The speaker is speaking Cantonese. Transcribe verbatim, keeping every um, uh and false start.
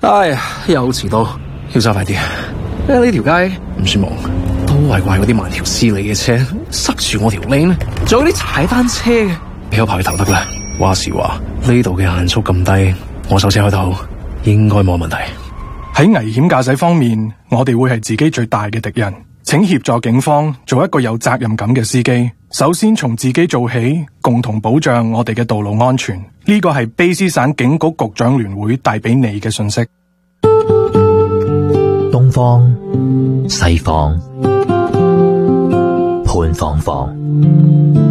哎呀，又遲到，要揸快啲。呢條街唔算忙，都係怪嗰啲慢條斯理嘅車塞住我條 lane，仲有啲踩單車嘅，俾我排去頭得啦。話時話呢度嘅限速咁低，我手車開頭應該冇問題。 喺危險駕駛方面，我哋會係自己最大嘅敵人。請協助警方做一個有責任感嘅司機。首先從自己做起，共同保障我哋嘅道路安全。呢個係卑詩省警局局長聯會帶俾你嘅信息。 東方、西方、潘芳芳。